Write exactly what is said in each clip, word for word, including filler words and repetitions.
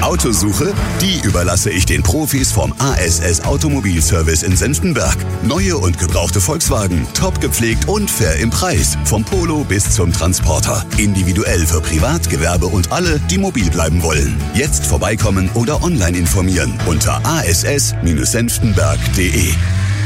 Autosuche? Die überlasse ich den Profis vom A S S Automobilservice in Senftenberg. Neue und gebrauchte Volkswagen, top gepflegt und fair im Preis. Vom Polo bis zum Transporter. Individuell für Privat, Gewerbe und alle, die mobil bleiben wollen. Jetzt vorbeikommen oder online informieren unter a s s senftenberg punkt d e.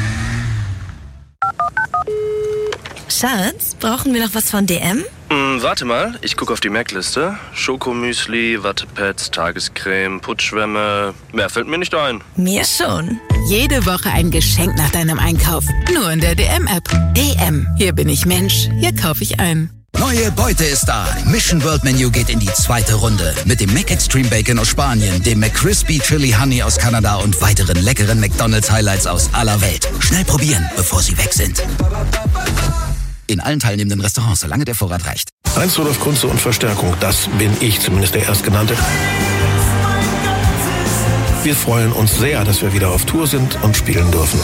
Schatz, brauchen wir noch was von D M? Hm, warte mal, ich gucke auf die Merkliste. Schokomüsli, Wattepads, Tagescreme, Putzschwämme. Mehr fällt mir nicht ein. Mir schon. Jede Woche ein Geschenk nach deinem Einkauf. Nur in der D M-App. D M. Hier bin ich Mensch. Hier kaufe ich ein. Neue Beute ist da. Mission World Menu geht in die zweite Runde. Mit dem Mac Extreme Bacon aus Spanien, dem McCrispy Chili Honey aus Kanada und weiteren leckeren McDonald's Highlights aus aller Welt. Schnell probieren, bevor sie weg sind. In allen teilnehmenden Restaurants, solange der Vorrat reicht. Heinz Rudolf Kunze und Verstärkung, das bin ich, zumindest der Erstgenannte. Wir freuen uns sehr, dass wir wieder auf Tour sind und spielen dürfen.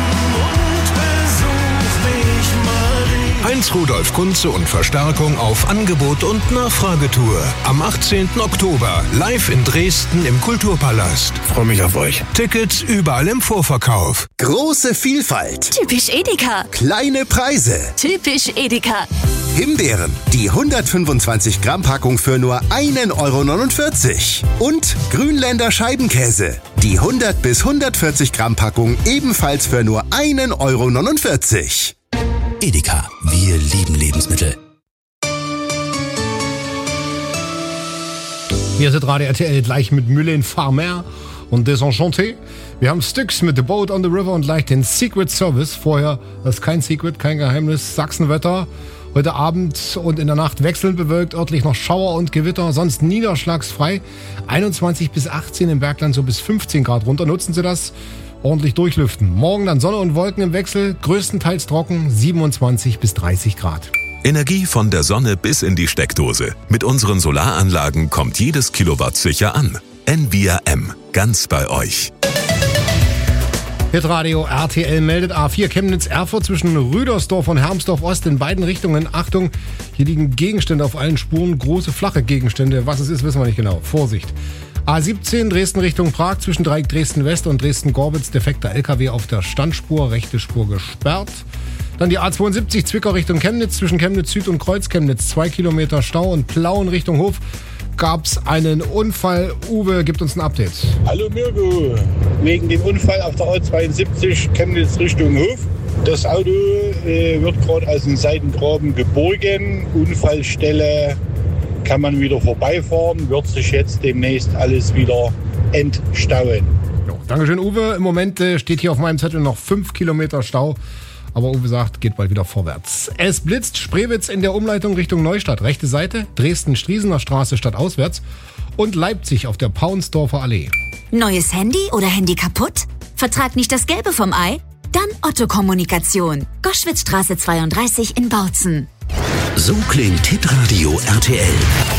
Heinz Rudolf Kunze und Verstärkung auf Angebot und Nachfragetour. Am achtzehnten Oktober, live in Dresden im Kulturpalast. Freue mich auf euch. Tickets überall im Vorverkauf. Große Vielfalt. Typisch Edeka. Kleine Preise. Typisch Edeka. Himbeeren, die hundertfünfundzwanzig Gramm Packung für nur ein Euro neunundvierzig. Und Grünländer Scheibenkäse, die hundert bis hundertvierzig Gramm Packung ebenfalls für nur ein Euro neunundvierzig. Edeka, wir lieben Lebensmittel. Hier ist Radio R T L gleich mit Mylène Farmer und Desenchanté. Wir haben Styx mit The Boat on the River und gleich den Secret Service. Vorher, das ist kein Secret, kein Geheimnis, Sachsenwetter. Heute Abend und in der Nacht wechselnd bewölkt, örtlich noch Schauer und Gewitter, sonst niederschlagsfrei. einundzwanzig bis achtzehn im Bergland, so bis fünfzehn Grad runter. Nutzen Sie das. Ordentlich durchlüften. Morgen dann Sonne und Wolken im Wechsel, größtenteils trocken, siebenundzwanzig bis dreißig Grad. Energie von der Sonne bis in die Steckdose. Mit unseren Solaranlagen kommt jedes Kilowatt sicher an. N V R M, ganz bei euch. Hitradio R T L meldet A vier Chemnitz-Erfurt zwischen Rüdersdorf und Hermsdorf-Ost in beiden Richtungen. Achtung, hier liegen Gegenstände auf allen Spuren, große flache Gegenstände. Was es ist, wissen wir nicht genau. Vorsicht. A siebzehn Dresden Richtung Prag zwischen Dreieck Dresden-West und Dresden-Gorbitz. Defekter L K W auf der Standspur, rechte Spur gesperrt. Dann die A zweiundsiebzig Zwickau Richtung Chemnitz zwischen Chemnitz Süd und Kreuz Chemnitz. Zwei Kilometer Stau und Plauen Richtung Hof. Gab's einen Unfall. Uwe gibt uns ein Update. Hallo Mirko, wegen dem Unfall auf der A zweiundsiebzig Chemnitz Richtung Hof. Das Auto äh, wird gerade aus dem Seitengraben geborgen. Unfallstelle kann man wieder vorbeifahren, wird sich jetzt demnächst alles wieder entstauen. Jo, Dankeschön Uwe. Im Moment äh, steht hier auf meinem Zettel noch fünf Kilometer Stau. Aber Uwe sagt, geht bald wieder vorwärts. Es blitzt, Spreewitz in der Umleitung Richtung Neustadt. Rechte Seite, Dresden-Striesener Straße stadtauswärts und Leipzig auf der Paunsdorfer Allee. Neues Handy oder Handy kaputt? Vertrag nicht das Gelbe vom Ei? Dann Otto Kommunikation. Goschwitzstraße zweiunddreißig in Bautzen. So klingt Hitradio R T L.